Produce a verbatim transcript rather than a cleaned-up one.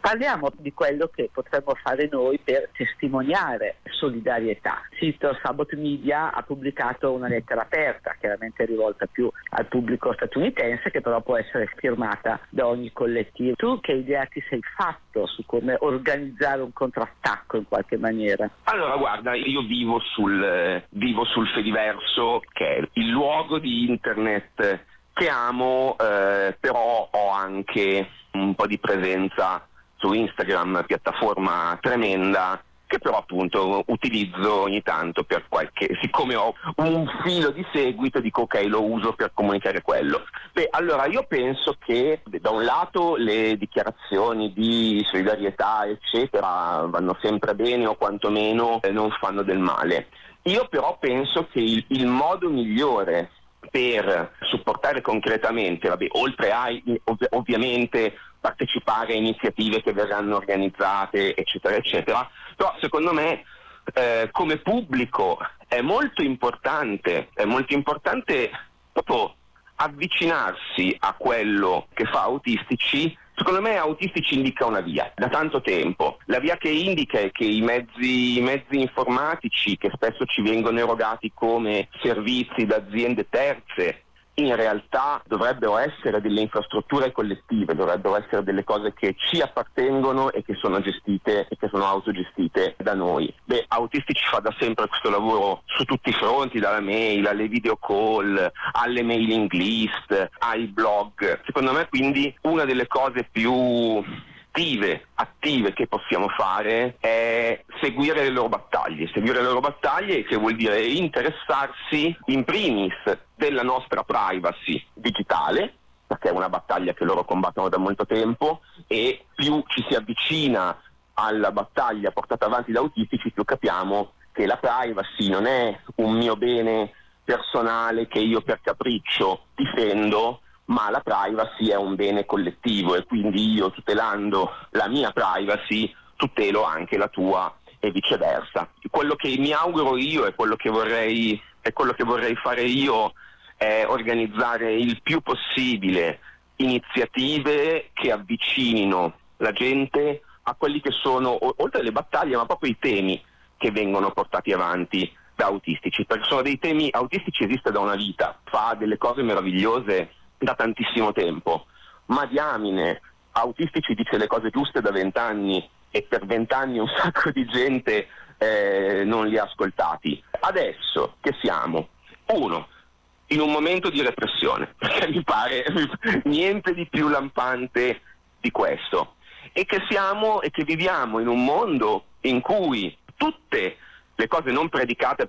Parliamo di quello che potremmo fare noi per testimoniare solidarietà. Il sito Sabot Media ha pubblicato una lettera aperta, chiaramente rivolta più al pubblico statunitense, che però può essere firmata da ogni collettivo. Tu che idea ti sei fatto su come organizzare un contrattacco in qualche maniera? Allora, guarda, io vivo sul, eh, vivo sul Fediverso, che è il luogo di internet che amo, eh, però ho anche un po' di presenza su Instagram, piattaforma tremenda, che però appunto utilizzo ogni tanto per qualche, siccome ho un filo di seguito, dico ok, lo uso per comunicare quello. Beh, allora io penso che da un lato le dichiarazioni di solidarietà eccetera vanno sempre bene o quantomeno eh, non fanno del male. Io però penso che il, il modo migliore per supportare concretamente, vabbè, oltre a ov- ovviamente partecipare a iniziative che verranno organizzate eccetera eccetera, però secondo me eh, come pubblico è molto importante, è molto importante proprio avvicinarsi a quello che fa Autistici. Secondo me Autistici indica una via da tanto tempo. La via che indica è che i mezzi, i mezzi informatici che spesso ci vengono erogati come servizi da aziende terze in realtà dovrebbero essere delle infrastrutture collettive, dovrebbero essere delle cose che ci appartengono e che sono gestite e che sono autogestite da noi. Beh, Autistici fa da sempre questo lavoro su tutti i fronti, dalla mail alle video call, alle mailing list, ai blog. Secondo me quindi una delle cose più attive, attive che possiamo fare è seguire le loro battaglie, seguire le loro battaglie che vuol dire interessarsi in primis della nostra privacy digitale, perché è una battaglia che loro combattono da molto tempo, e più ci si avvicina alla battaglia portata avanti da Autistici, più capiamo che la privacy non è un mio bene personale che io per capriccio difendo, ma la privacy è un bene collettivo e quindi io, tutelando la mia privacy, tutelo anche la tua e viceversa. Quello che mi auguro io e quello che vorrei, è quello che vorrei fare io è organizzare il più possibile iniziative che avvicinino la gente a quelli che sono, oltre alle battaglie, ma proprio i temi che vengono portati avanti da Autistici, perché sono dei temi. Autistici esiste da una vita, fa delle cose meravigliose da tantissimo tempo, ma diamine, Autistici dice le cose giuste da vent'anni e per vent'anni un sacco di gente eh, non li ha ascoltati. Adesso che siamo, uno, in un momento di repressione, perché mi pare niente di più lampante di questo, e che siamo e che viviamo in un mondo in cui tutte le cose non predicate